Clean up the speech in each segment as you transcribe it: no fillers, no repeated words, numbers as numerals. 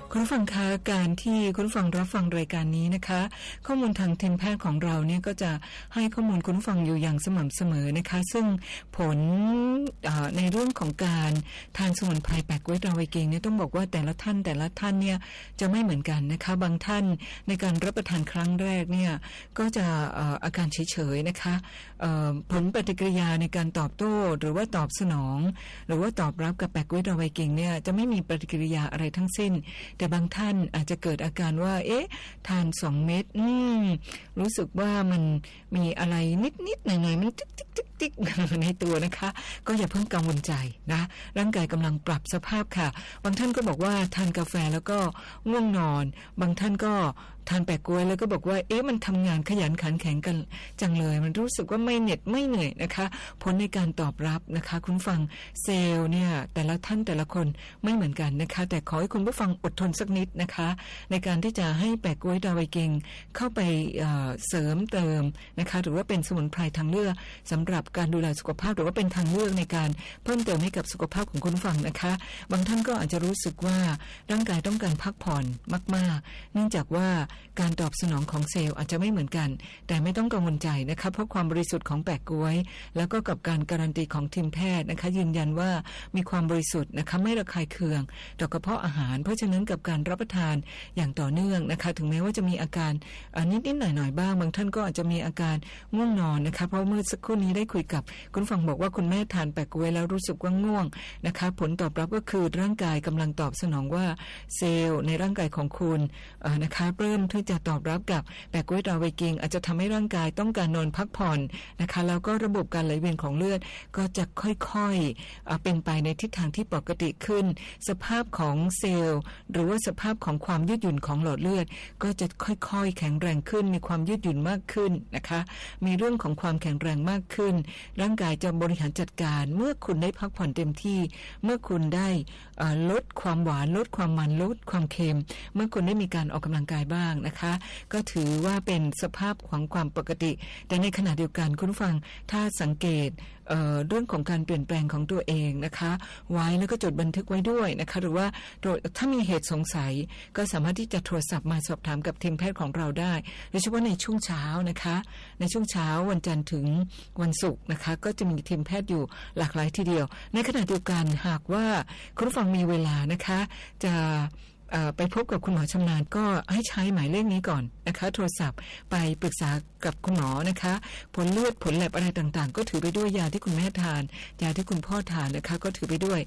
คุณฟังคะการที่คุณฟังรับฟังรายการนี้นะคะข้อมูลทางทีมแพทย์ของเราเนี่ยก็จะให้ข้อมูลคุณฟังอยู่อย่างสม่ำเสมอนะคะซึ่งผลในเรื่องของการทานสมุนไพรแปะก๊วยดาวไวกิ้งเนี่ยต้องบอกว่าแต่ละท่านเนี่ยจะไม่เหมือนกันนะคะบางท่านในการรับประทานครั้งแรกเนี่ยก็จะอาการเฉยๆนะคะผลปฏิกิริยาในการตอบโต้หรือว่าตอบสนองหรือว่าตอบรับกับแปะก๊วยดาวไวกิ้งเนี่ยจะไม่มีปฏิกิริยาอะไรทั้งสิ้นแต่บางท่านอาจจะเกิดอาการว่าทาน2เม็ดรู้สึกว่ามันมีอะไรนิดๆหน่อยๆมันติ๊กในตัวนะคะก็อย่าเพิ่งกังวลใจนะร่างกายกำลังปรับสภาพค่ะบางท่านก็บอกว่าทานกาแฟแล้วก็ง่วงนอนบางท่านก็ทานแปะก๊วยแล้วก็บอกว่ามันทำงานขยันขันแข็งกันจังเลยมันรู้สึกว่าไม่เหน็ดไม่เหนื่อยนะคะผลในการตอบรับนะคะคุณฟังเซลล์เนี่ยแต่ละท่านแต่ละคนไม่เหมือนกันนะคะแต่ขอให้คุณผู้ฟังอดทนสักนิดนะคะในการที่จะให้แปะก๊วยดาวไวกิ้งเข้าไปเสริมเติมนะคะหรือว่าเป็นสมุนไพรทางเลือกสำหรับการดูแลสุขภาพหรือว่าเป็นทางเลือกในการเพิ่มเติมให้กับสุขภาพของคุณผู้ฟังนะคะบางท่านก็อาจจะรู้สึกว่าร่างกายต้องการพักผ่อนมากๆเนื่องจากว่าการตอบสนองของเซลล์อาจจะไม่เหมือนกันแต่ไม่ต้องกังวลใจนะคะเพราะความบริสุทธิ์ของแปะก๊วยแล้วก็กับการการันตีของทีมแพทย์นะคะยืนยันว่ามีความบริสุทธิ์นะคะไม่ระคายเคืองต่อกระเพาะอาหารเพราะฉะนั้นกับการรับประทานอย่างต่อเนื่องนะคะถึงแม้ว่าจะมีอาการนิดๆหน่อยๆบ้างบางท่านก็อาจจะมีอาการง่วงนอนนะคะเพราะเมื่อสักครู่นี้ได้คุยกับคุณฟังบอกว่าคุณแม่ทานแปะก๊วยแล้วรู้สึกว่าง่วงนะคะผลตอบรับก็คือร่างกายกำลังตอบสนองว่าเซลล์ในร่างกายของคุณนะคะเริ่มที่จะตอบรับกับแปะก๊วยดาวไวกิ้งอาจจะทำให้ร่างกายต้องการนอนพักผ่อนนะคะแล้วก็ระบบการไหลเวียนของเลือดก็จะค่อยๆเป็นไปในทิศทางที่ปกติขึ้นสภาพของเซลล์หรือว่าสภาพของความยืดหยุ่นของหลอดเลือดก็จะค่อยๆแข็งแรงขึ้นมีความยืดหยุ่นมากขึ้นนะคะมีเรื่องของความแข็งแรงมากขึ้นร่างกายจะบริหารจัดการเมื่อคุณได้พักผ่อนเต็มที่เมื่อคุณได้ลดความหวานลดความมันลดความเค็มเมื่อคุณได้มีการออกกำลังกายบ้างนะคะก็ถือว่าเป็นสภาพของความปกติแต่ในขณะเดียวกันคุณฟังถ้าสังเกตเรื่องของการเปลี่ยนแปลงของตัวเองนะคะไว้แล้วก็จดบันทึกไว้ด้วยนะคะหรือว่าถ้ามีเหตุสงสัยก็สามารถที่จะโทรศัพท์มาสอบถามกับทีมแพทย์ของเราได้โดยเฉพาะในช่วงเช้านะคะในช่วงเช้าวันจันทร์ถึงวันศุกร์นะคะก็จะมีทีมแพทย์อยู่หลากหลายทีเดียวในขณะเดียวกันหากว่าคุณผู้ฟังมีเวลานะคะจะไปพบกับคุณหมอชำนาญก็ให้ใช้หมายเลขนี้ก่อนนะคะโทรศัพท์ไปปรึกษากับคุณหมอนะคะผลเลือดผลแลบอะไรต่างๆก็ถือไปด้วยยาที่คุณแม่ทานยาที่คุณพ่อทานนะคะก็ถือไปด้วย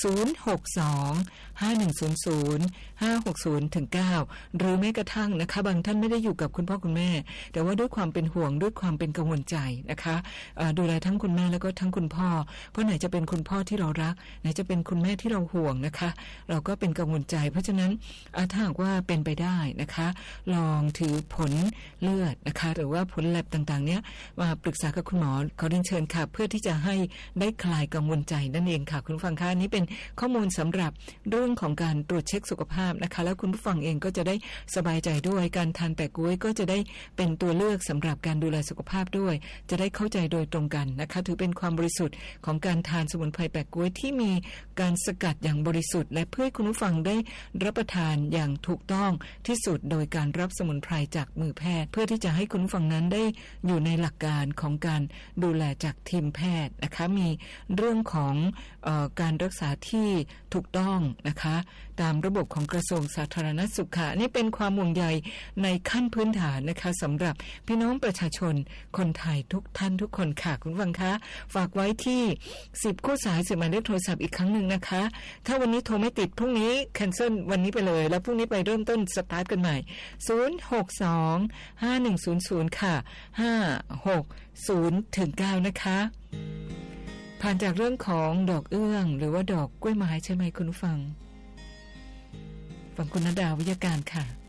062-5100-560-9หรือแม้กระทั่งนะคะบางท่านไม่ได้อยู่กับคุณพ่อคุณแม่แต่ว่าด้วยความเป็นห่วงด้วยความเป็นกังวลใจนะคะดูแลทั้งคุณแม่แล้วก็ทั้งคุณพ่อเพราะไหนจะเป็นคุณพ่อที่เรารักไหนจะเป็นคุณแม่ที่เราห่วงนะคะเราก็เป็นกังวลใจเพราะฉะนั้นถ้าหากว่าเป็นไปได้นะคะลองถือผลเลือดนะคะหรือว่าผลแลบต่างๆเนี้ยมาปรึกษากับคุณหมอขอเรียนเชิญค่ะเพื่อที่จะให้ได้คลายกังวลใจนั่นเองค่ะคุณผู้ฟังคะนี้เป็นข้อมูลสำหรับเรื่องของการตรวจเช็คสุขภาพนะคะแล้วคุณผู้ฟังเองก็จะได้สบายใจด้วยการทานแปะก๊วยก็จะได้เป็นตัวเลือกสำหรับการดูแลสุขภาพด้วยจะได้เข้าใจโดยตรงกันนะคะถือเป็นความบริสุทธิ์ของการทานสมุนไพรแปะก๊วยที่มีการสกัดอย่างบริสุทธิ์และเพื่อให้คุณผู้ฟังได้รับประทานอย่างถูกต้องที่สุดโดยการรับสมุนไพรจากมือแพทย์เพื่อที่จะให้คุณผู้ฟังนั้นได้อยู่ในหลักการของการดูแลจากทีมแพทย์นะคะมีเรื่องของการรักษาที่ถูกต้องนะคะตามระบบของกระทรวงสาธารณสุขค่ะนี่เป็นความห่วงใยในขั้นพื้นฐานนะคะสำหรับพี่น้องประชาชนคนไทยทุกท่านทุกคนค่ะคุณผู้ฟังคะฝากไว้ที่10คู่สาย10หมายเลขโทรศัพท์อีกครั้งหนึ่งนะคะถ้าวันนี้โทรไม่ติดพรุ่งนี้แคนเซิลวันนี้ไปเลยแล้วพรุ่งนี้ไปเริ่มต้นสตาร์ทกันใหม่062-5100ค่ะ560-9นะคะผ่านจากเรื่องของดอกเอื้องหรือว่าดอกกล้วยไม้ใช่ไหมคุณผู้ฟังฟังคุณณดาวิยาการค่ะ